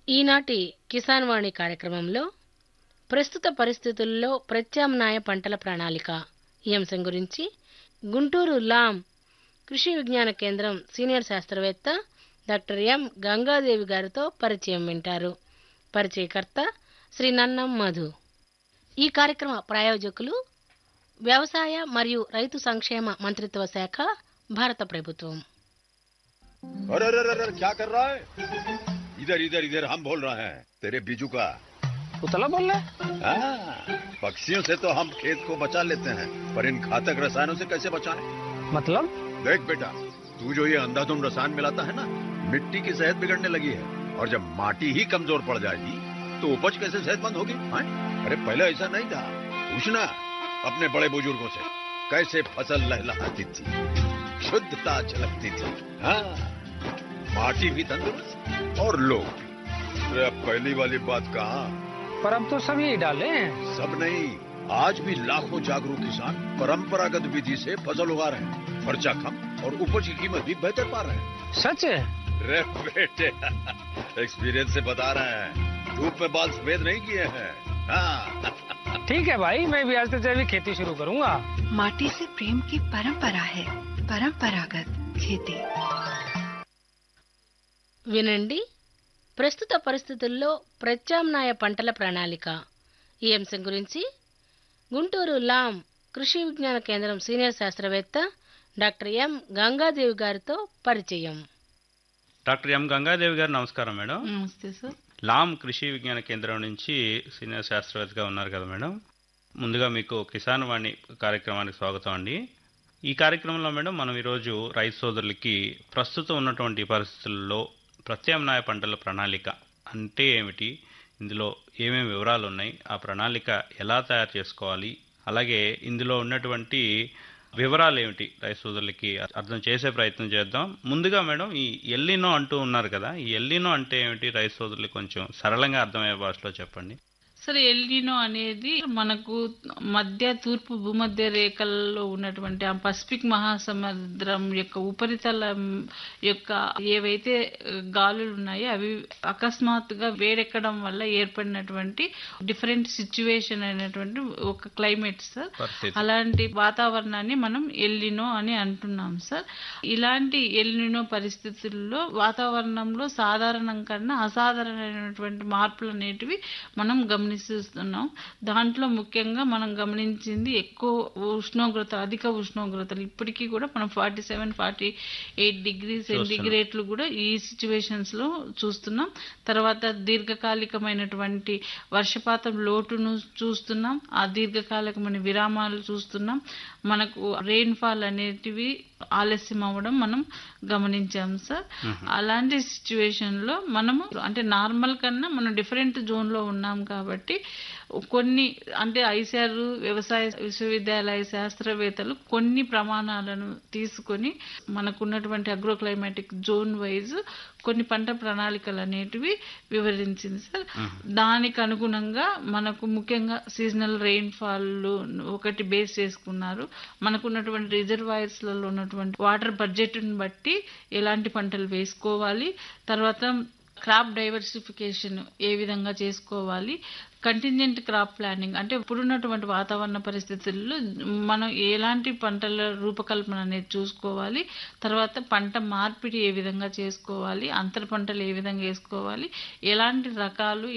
ఈనాటి కిసాన్ వాణి కార్యక్రమంలో ప్రస్తుత పరిస్థితుల్లో ప్రత్యామ్నాయ పంటల ప్రణాళిక ఈ అంశం గురించి గుంటూరు లాం కృషి విజ్ఞాన కేంద్రం సీనియర్ శాస్త్రవేత్త డాక్టర్ ఎం గంగాదేవి గారితో పరిచయం వింటారు. పరిచయకర్త శ్రీ నన్నం మధు. ఈ కార్యక్రమ ప్రాయోజకులు వ్యవసాయ మరియు రైతు సంక్షేమ మంత్రిత్వ శాఖ, భారత ప్రభుత్వం. अरे अरे अरे क्या कर रहा है? इधर इधर इधर हम बोल रहे हैं तेरे बीजू का। उतला बोल रहा है? पक्षियों से तो हम खेत को बचा लेते हैं, पर इन घातक रसायनों से कैसे बचाएं? मतलब? देख बेटा, तू जो ये अंधाधुंध रसायन मिलाता है ना, मिट्टी की सेहत बिगड़ने लगी है। और जब माटी ही कमजोर पड़ जाएगी तो उपज कैसे सेहतमंद होगी? अरे पहले ऐसा नहीं था। पूछना अपने बड़े बुजुर्गों से, कैसे फसल लहलहाती थी, शुद्धता झलकती थी। हाँ, माटी भी तंदुरुस्त और लोग भी। अरे अब पहली वाली बात कहाँ? पर अब तो सब यही डाले हैं। सब नहीं, आज भी लाखों जागरूक किसान परंपरागत विधि से फसल उगा रहे हैं। खर्चा कम और उपज की कीमत भी बेहतर पा रहे हैं। सच है? रे बेटे, एक्सपीरियंस से बता रहे हैं, धूप में बाल सफेद नहीं किए हैं। हाँ। ठीक है भाई, मैं भी आज से जैविक खेती शुरू करूंगा। माटी से प्रेम की परंपरा है, परंपरागत खेती. వినండి, ప్రస్తుత పరిస్థితుల్లో ప్రత్యామ్నాయ పంటల ప్రణాళిక ఈ అంశం గురించి గుంటూరు లాం కృషి విజ్ఞాన కేంద్రం సీనియర్ శాస్త్రవేత్త డాక్టర్ ఎం గంగాదేవి గారితో పరిచయం. డాక్టర్ ఎం గంగాదేవి గారు నమస్కారం మేడం. నమస్తే సార్. లాం కృషి విజ్ఞాన కేంద్రం నుంచి సీనియర్ శాస్త్రవేత్తగా ఉన్నారు కదా మేడం. ముందుగా మీకు కిసాన్ వాణి కార్యక్రమానికి స్వాగతం అండి. ఈ కార్యక్రమంలో మేడం మనం ఈరోజు రైతు సోదరులకి ప్రస్తుతం ఉన్నటువంటి పరిస్థితుల్లో ప్రత్యామ్నాయ పంటల ప్రణాళిక అంటే ఏమిటి, ఇందులో ఏమేమి వివరాలు ఉన్నాయి, ఆ ప్రణాళిక ఎలా తయారు చేసుకోవాలి, అలాగే ఇందులో ఉన్నటువంటి వివరాలు ఏమిటి రైతు సోదరులకి అర్థం చేసే ప్రయత్నం చేద్దాం. ముందుగా మేడం, ఈ ఎల్నినో అంటూ ఉన్నారు కదా, ఈ ఎల్నినో అంటే ఏమిటి రైతు సోదరులకి కొంచెం సరళంగా అర్థమయ్యే భాషలో చెప్పండి. సరే, ఎల్నినో అనేది మనకు మధ్య తూర్పు భూమధ్య రేఖల్లో ఉన్నటువంటి ఆ పసిఫిక్ మహాసముద్రం యొక్క ఉపరితలం యొక్క ఏవైతే గాలులు ఉన్నాయో అవి అకస్మాత్తుగా వేడెక్కడం వల్ల ఏర్పడినటువంటి డిఫరెంట్ సిచ్యువేషన్ అయినటువంటి ఒక క్లైమేట్ సార్. అలాంటి వాతావరణాన్ని మనం ఎల్నినో అని అంటున్నాం సార్. ఇలాంటి ఎల్నినో పరిస్థితుల్లో వాతావరణంలో సాధారణం కన్నా అసాధారణమైనటువంటి మార్పులు అనేటివి మనం గమనిస్తున్నాం. దాంట్లో ముఖ్యంగా మనం గమనించింది ఎక్కువ ఉష్ణోగ్రత, అధిక ఉష్ణోగ్రతలు. ఇప్పటికీ కూడా మనం 47-48 డిగ్రీ సెంటిగ్రేడ్లు కూడా ఈ సిచ్యువేషన్స్ లో చూస్తున్నాం. తర్వాత దీర్ఘకాలికమైనటువంటి వర్షపాతం లోటును చూస్తున్నాం, ఆ దీర్ఘకాలికమైన విరామాలు చూస్తున్నాం. మనకు రెయిన్ఫాల్ అనేటివి ఆలస్యం అవ్వడం మనం గమనించాం సార్. అలాంటి సిచ్యువేషన్ లో మనము అంటే నార్మల్ కన్నా మనం డిఫరెంట్ జోన్ లో ఉన్నాం కాబట్టి కొన్ని అంటే ఐసిఆర్ వ్యవసాయ విశ్వవిద్యాలయ శాస్త్రవేత్తలు కొన్ని ప్రమాణాలను తీసుకొని మనకున్నటువంటి అగ్రోక్లైమాటిక్ జోన్ వైజ్ కొన్ని పంట ప్రణాళికలు అనేటివి వివరించింది సార్. దానికి అనుగుణంగా మనకు ముఖ్యంగా సీజనల్ రెయిన్ఫాల్ ఒకటి బేస్ చేసుకున్నారు. మనకున్నటువంటి రిజర్వాయర్స్లలో ఉన్నటువంటి వాటర్ బడ్జెట్ని బట్టి ఎలాంటి పంటలు వేసుకోవాలి, తర్వాత క్రాప్ డైవర్సిఫికేషన్ ఏ విధంగా చేసుకోవాలి, కంటింజెంట్ క్రాప్ ప్లానింగ్ అంటే ఇప్పుడున్నటువంటి వాతావరణ పరిస్థితుల్లో మనం ఎలాంటి పంటల రూపకల్పన అనేది చూసుకోవాలి, తర్వాత పంట మార్పిడి ఏ విధంగా చేసుకోవాలి, అంతర పంటలు ఏ విధంగా వేసుకోవాలి, ఎలాంటి రకాలు